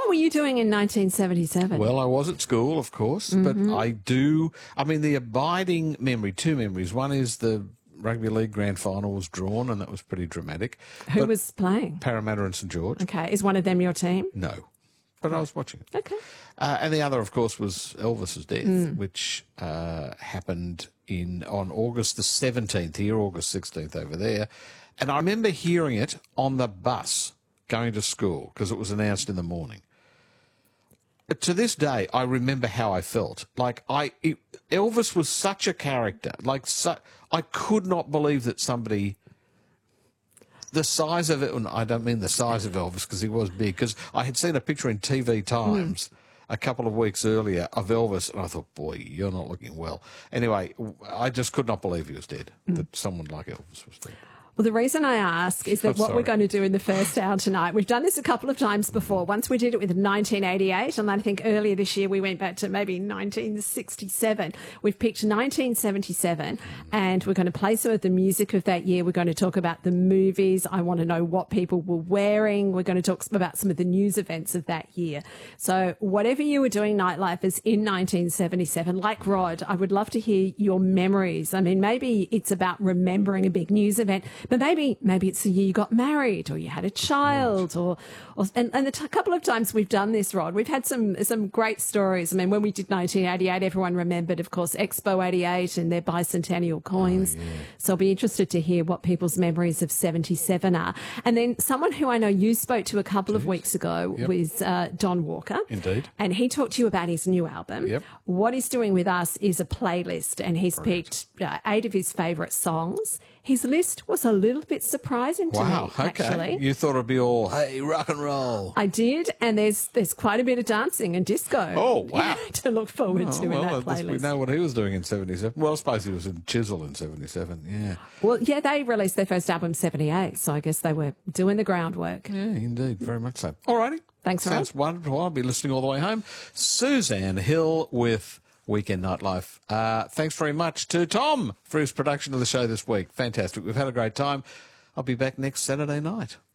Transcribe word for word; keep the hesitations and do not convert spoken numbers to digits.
were you doing in nineteen seventy-seven? Well, I was at school, of course, Mm-hmm. but I do, I mean, the abiding memory, two memories. One is the Rugby League Grand Final was drawn, and that was pretty dramatic. Who But was playing? Parramatta and St George. Okay, is one of them your team? No, but I was watching it. Okay. Uh, and the other, of course, was Elvis's death, Mm. which uh, happened in on August the seventeenth here, August sixteenth over there. And I remember hearing it on the bus going to school because it was announced in the morning. But to this day, I remember how I felt. Like I, it, Elvis was such a character. Like su- I could not believe that somebody, the size of it. And I don't mean the size of Elvis because he was big. Because I had seen a picture in T V Times. Mm. a couple of weeks earlier of Elvis, and I thought, boy, you're not looking well. Anyway, I just could not believe he was dead, mm. that someone like Elvis was dead. Well, the reason I ask is that I'm what sorry. we're going to do in the first hour tonight, we've done this a couple of times before. Once we did it with nineteen eighty-eight, and I think earlier this year we went back to maybe nineteen sixty-seven. We've picked nineteen seventy-seven, and we're going to play some of the music of that year. We're going to talk about the movies. I want to know what people were wearing. We're going to talk about some of the news events of that year. So whatever you were doing nightlifers in nineteen seventy-seven, like Rod, I would love to hear your memories. I mean, maybe it's about remembering a big news event, but maybe maybe it's the year you got married or you had a child, or, or and, and the t- couple of times we've done this, Rod, we've had some some great stories. I mean, when we did nineteen eighty-eight, everyone remembered, of course, Expo eighty-eight and their bicentennial coins. Oh, yeah. So I'll be interested to hear what people's memories of seventy-seven are. And then someone who I know you spoke to a couple Jeez. of weeks ago yep. was uh, Don Walker. Indeed. And he talked to you about his new album. Yep. What he's doing with us is a playlist, and he's Correct. picked uh, eight of his favourite songs. His list was a little bit surprising to wow, me, okay. actually. You thought it'd be all, hey, rock and roll. I did, and there's there's quite a bit of dancing and disco. Oh, wow. to look forward oh, to in well, that playlist. We know what he was doing in seventy-seven. Well, I suppose he was in Chisel in seventy-seven, yeah. Well, yeah, they released their first album in seventy-eight, so I guess they were doing the groundwork. Yeah, indeed, very much so. All righty. Thanks, Rod. Sounds wonderful. I'll be listening all the way home. Suzanne Hill with Weekend Nightlife. Uh, thanks very much to Tom for his production of the show this week. Fantastic. We've had a great time. I'll be back next Saturday night.